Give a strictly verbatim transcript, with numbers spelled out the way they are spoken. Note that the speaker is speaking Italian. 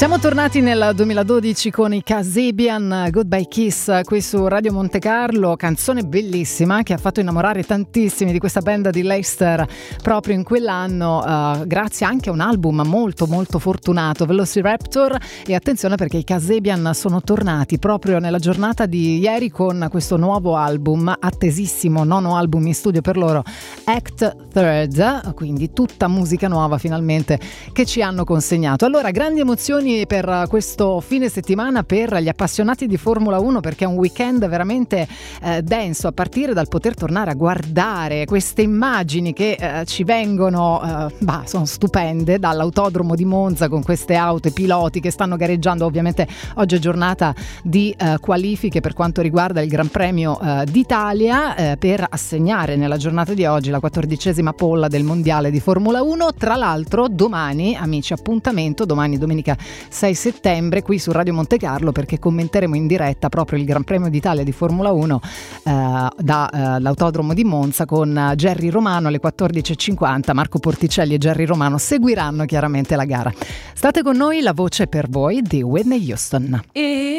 Siamo tornati nel duemiladodici con i Kasabian, Goodbye Kiss, qui su Radio Monte Carlo, canzone bellissima che ha fatto innamorare tantissimi di questa band di Leicester proprio in quell'anno, uh, grazie anche a un album molto molto fortunato, Velociraptor. E attenzione perché i Kasabian sono tornati proprio nella giornata di ieri con questo nuovo album, attesissimo nono album in studio per loro, Act Third, quindi tutta musica nuova finalmente che ci hanno consegnato. Allora, grandi emozioni per questo fine settimana per gli appassionati di Formula uno, perché è un weekend veramente eh, denso, a partire dal poter tornare a guardare queste immagini che eh, ci vengono, eh, bah, sono stupende, dall'autodromo di Monza con queste auto e piloti che stanno gareggiando. Ovviamente oggi è giornata di eh, qualifiche per quanto riguarda il Gran Premio eh, d'Italia eh, per assegnare nella giornata di oggi la quattordicesima polla del mondiale di Formula uno. Tra l'altro domani, amici, appuntamento domani domenica sei settembre qui su Radio Monte Carlo, perché commenteremo in diretta proprio il Gran Premio d'Italia di Formula uno eh, dall'autodromo di Monza con Gerry Romano alle quattordici e cinquanta. Marco Porticelli e Gerry Romano seguiranno chiaramente la gara. State con noi, la voce per voi di Whitney Houston. E